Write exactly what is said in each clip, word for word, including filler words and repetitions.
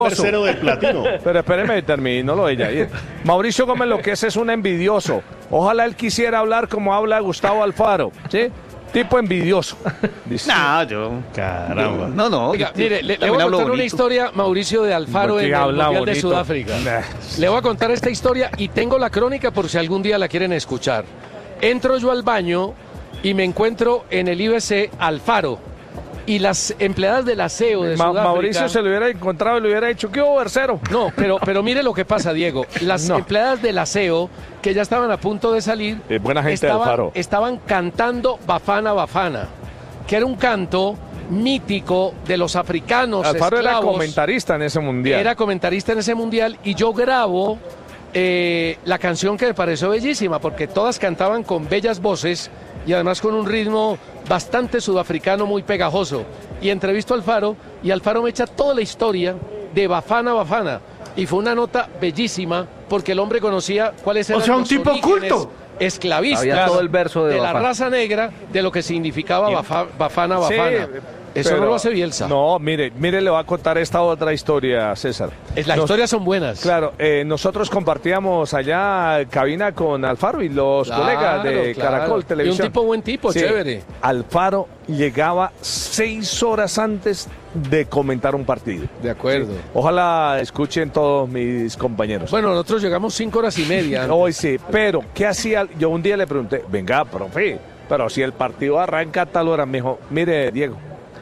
Tercero del platino. Pero espéreme, termino lo de ella. Mauricio Gómez lo que es es un envidioso. Ojalá él quisiera hablar como habla Gustavo Alfaro, ¿sí? Tipo envidioso. Dice. No, yo... Caramba. No, no. Oiga, mire, le, le voy a contar una historia, Mauricio, de Alfaro en el Mundial bonito. de Sudáfrica. Le voy a contar esta historia y tengo la crónica por si algún día la quieren escuchar. Entro yo al baño y me encuentro en el I B C Alfaro y las empleadas del aseo de Ma Sudáfrica. Mauricio se lo hubiera encontrado y le hubiera dicho, ¿qué hubo, Bercero? No, pero, pero mire lo que pasa, Diego. Las no. empleadas del aseo, que ya estaban a punto de salir, eh, buena gente estaban, de Alfaro. estaban cantando Bafana Bafana, que era un canto mítico de los africanos Alfaro esclavos. era comentarista en ese mundial. Era comentarista en ese mundial y yo grabo eh, la canción que me pareció bellísima, porque todas cantaban con bellas voces y además con un ritmo bastante sudafricano, muy pegajoso. Y entrevisto a Alfaro, y Alfaro me echa toda la historia de Bafana Bafana. Y fue una nota bellísima, porque el hombre conocía cuáles eran o sea, un los tipo orígenes culto. esclavistas todo el verso de, de la Bafana. raza negra, de lo que significaba Bafa, Bafana Bafana. Sí, eso pero, no lo hace Bielsa. No, mire, mire, le voy a contar esta otra historia, César. Las Nos, historias son buenas. Claro, eh, nosotros compartíamos allá cabina con Alfaro y los claro, colegas de claro. Caracol Televisión. Y un tipo buen tipo, sí. chévere. Alfaro llegaba seis horas antes de comentar un partido. De acuerdo. Sí. Ojalá escuchen todos mis compañeros. Bueno, nosotros llegamos cinco horas y media. Hoy sí, pero ¿qué hacía? Yo un día le pregunté, venga, profe, pero si el partido arranca a tal hora, me dijo, mire, Diego,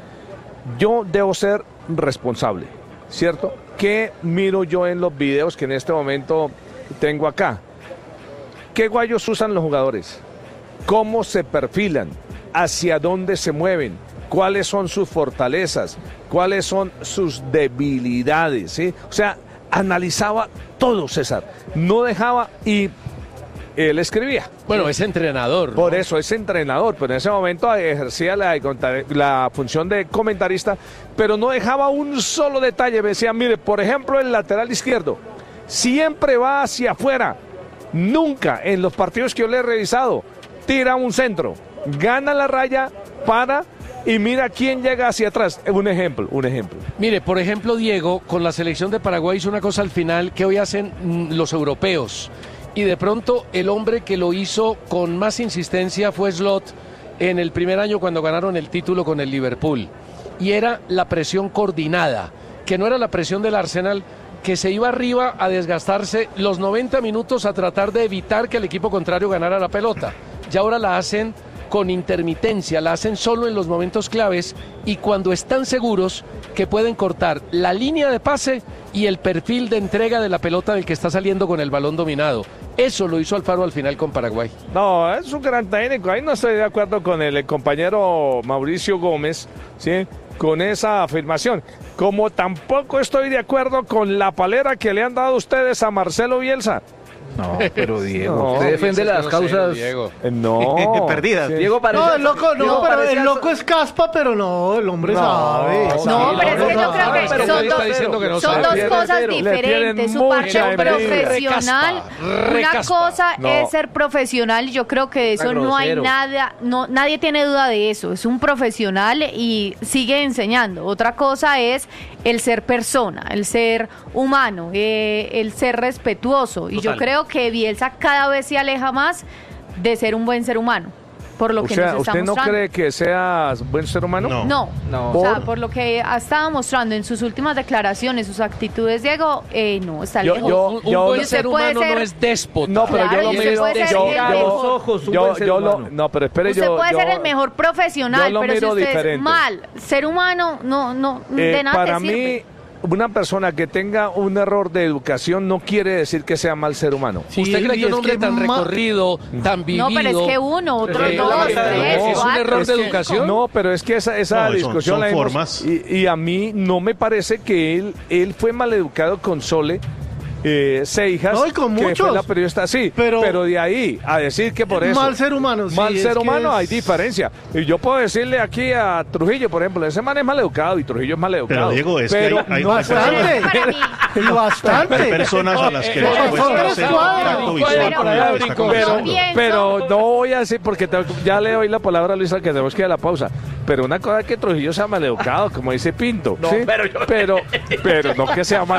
yo debo ser responsable, ¿cierto? ¿Qué miro yo en los videos que en este momento tengo acá? ¿Qué guayos usan los jugadores? ¿Cómo se perfilan? ¿Hacia dónde se mueven? ¿Cuáles son sus fortalezas? ¿Cuáles son sus debilidades? ¿Sí? O sea, analizaba todo, César. No dejaba y él escribía. Bueno, es entrenador, ¿no? Por eso es entrenador, pero en ese momento ejercía la, la función de comentarista, pero no dejaba un solo detalle. Me decía, mire, por ejemplo, el lateral izquierdo siempre va hacia afuera. Nunca en los partidos que yo le he revisado tira un centro, gana la raya, para y mira quién llega hacia atrás. Un ejemplo, un ejemplo. Mire, por ejemplo, Diego, con la selección de Paraguay hizo una cosa al final que hoy hacen mm, los europeos. Y de pronto el hombre que lo hizo con más insistencia fue Slot en el primer año cuando ganaron el título con el Liverpool. Y era la presión coordinada, que no era la presión del Arsenal, que se iba arriba a desgastarse los noventa minutos a tratar de evitar que el equipo contrario ganara la pelota. Y ahora la hacen con intermitencia, la hacen solo en los momentos claves y cuando están seguros que pueden cortar la línea de pase y el perfil de entrega de la pelota del que está saliendo con el balón dominado. Eso lo hizo Alfaro al final con Paraguay. No, es un gran técnico. Ahí no estoy de acuerdo con el, el compañero Mauricio Gómez, ¿sí? Con esa afirmación. Como tampoco estoy de acuerdo con la palera que le han dado ustedes a Marcelo Bielsa. No, pero Diego, no, usted defiende las no causas sé, Diego. no perdidas. Sí. Diego parece, No, el loco, no, Diego pero parece el loco es caspa, pero no, el hombre No, sabe. no, sabe. No, pero es que yo creo que Pero son está dos, diciendo que no son sabe. dos Le cosas tienen- le diferentes. tienen Su parte mucha envidia. profesional, Recaspa, una recaspa. cosa No. es ser profesional y yo creo que de eso no hay grosero. nada, no, nadie tiene duda de eso. Es un profesional y sigue enseñando. Otra cosa es el ser persona, el ser humano, eh, el ser respetuoso. Y Total. yo creo que Bielsa cada vez se aleja más de ser un buen ser humano, por lo O que sea, nos está ¿usted no mostrando. cree que seas buen ser humano? No. No, No. o sea, ¿Por? por lo que ha estado mostrando en sus últimas declaraciones, sus actitudes, Diego, eh, no, está Yo- lejos. yo- Un, un yo- buen usted ser puede humano ser- no es déspota. No, pero Claro, yo y lo usted miro. puede ser yo, el yo- mejor- ojos, un yo- buen ser yo lo- humano. no, pero espere, Usted yo. puede yo- ser el mejor profesional, yo lo pero si miro usted diferente. es mal, ser humano, no, no, Eh, de nada para te sirve. mí, una persona que tenga un error de educación no quiere decir que sea mal ser humano. Sí, ¿Usted cree y que un es hombre que tan ma- recorrido, tan vivido... No, pero es que uno, otro eh, dos, no, tres, ¿es un cuatro, error de cinco. educación? No, pero es que esa, esa No, son- discusión son la hemos- formas. Y, y a mí no me parece que él, él fue maleducado con Sole eh, Seijas, No, y con que muchos. fue la periodista, sí, pero, Pero- de ahí a decir que por eso... Mal ser humano, sí, Mal es ser que humano, es- hay diferencia. Y yo puedo decirle aquí a Trujillo, por ejemplo, ese man es maleducado y Trujillo es maleducado. Pero, Diego, es que pero hay- hay- no hay fue- Bastante. Para mí. Y bastante. Hay personas a las que Eh, les eh, cuesta eh, hacer eh, contacto eh, visual pero- con el que está pero- conversando. pienso- Pero no voy a decir, porque te- ya le doy la palabra a Luisa, que tenemos que ir a la pausa. Pero una cosa es que Trujillo sea maleducado, como dice Pinto. ¿sí? pero yo- pero, pero no que sea mal